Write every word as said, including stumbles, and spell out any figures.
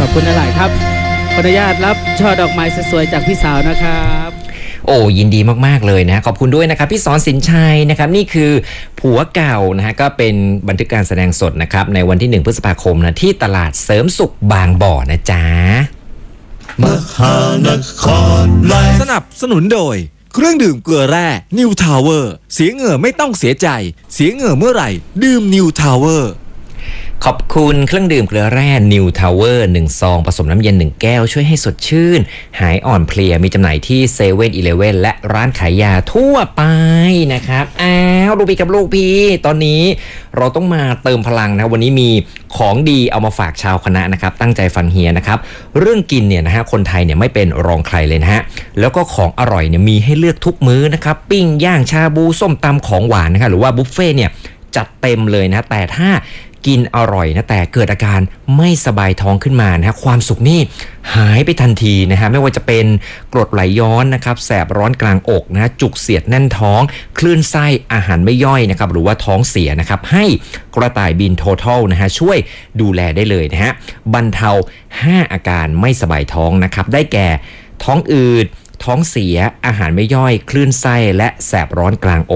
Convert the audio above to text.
อบคุณหลายๆครับขออนุญาตรับช่อดอกไม้สวยๆจากพี่สาวนะครับโอ้ยินดีมากๆเลยนะขอบคุณด้วยนะครับพี่สอนสินชัยนะครับนี่คือผัวเก่านะฮะก็เป็นบันทึกการแสดงสดนะครับในวันที่หนึ่งพฤษภาคมนะที่ตลาดเสริมสุขบางบ่อนะจ๊ะมหานครไลฟ์สนับสนุนโดยเครื่องดื่มเกลือแร่นิวทาวเวอร์เสียเหงื่อไม่ต้องเสียใจเสียเหงื่อเมื่อไหร่ดื่มนิวทาวเวอร์ขอบคุณเครื่องดื่มเกลือแร่ New Tower หนึ่งซองผสมน้ำเย็นหนึ่งแก้วช่วยให้สดชื่นหายอ่อนเพลียมีจำหน่ายที่เซเว่นอีเลฟเว่นและร้านขายยาทั่วไปนะครับอ้าวลูกพี่กับลูกพี่ตอนนี้เราต้องมาเติมพลังนะวันนี้มีของดีเอามาฝากชาวคณะนะครับตั้งใจฟังเฮียนะครับเรื่องกินเนี่ยนะฮะคนไทยเนี่ยไม่เป็นรองใครเลยนะฮะแล้วก็ของอร่อยเนี่ยมีให้เลือกทุกมื้อนะครับปิ้งย่างชาบูส้มตำของหวานนะครับหรือว่าบุฟเฟ่เนี่ยจัดเต็มเลยนะแต่ถ้ากินอร่อยนะแต่เกิดอาการไม่สบายท้องขึ้นมานะฮะความสุขนี่หายไปทันทีนะฮะไม่ว่าจะเป็นกรดไหลย้อนนะครับแสบร้อนกลางอกนะจุกเสียดแน่นท้องคลื่นไส้อาหารไม่ย่อยนะครับหรือว่าท้องเสียนะครับให้กระต่ายบินโททอลนะฮะช่วยดูแลได้เลยนะฮะบรรเทาห้าอาการไม่สบายท้องนะครับได้แก่ท้องอืดท้องเสียอาหารไม่ย่อยคลื่นไส้และแสบร้อนกลางอก